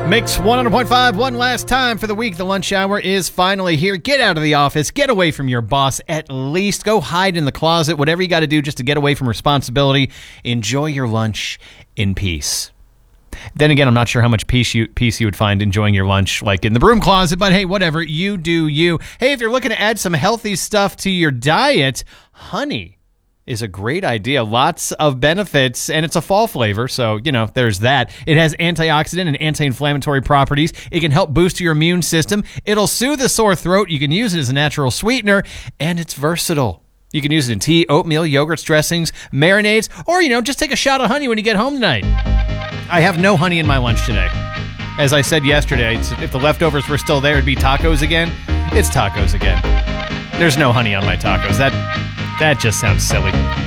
Mix 100.5 one last time for the week. The lunch hour is finally here. Get out of the office. Get away from your boss at least. Go hide in the closet. Whatever you got to do just to get away from responsibility. Enjoy your lunch in peace. Then again, I'm not sure how much peace you would find enjoying your lunch like in the broom closet, but hey, whatever. You do you. Hey, if you're looking to add some healthy stuff to your diet, honey is a great idea. Lots of benefits, and it's a fall flavor, so, there's that. It has antioxidant and anti-inflammatory properties. It can help boost your immune system. It'll soothe a sore throat. You can use it as a natural sweetener, and it's versatile. You can use it in tea, oatmeal, yogurts, dressings, marinades, or, just take a shot of honey when you get home tonight. I have no honey in my lunch today. As I said yesterday, if the leftovers were still there, it'd be tacos again. It's tacos again. There's no honey on my tacos. That just sounds silly.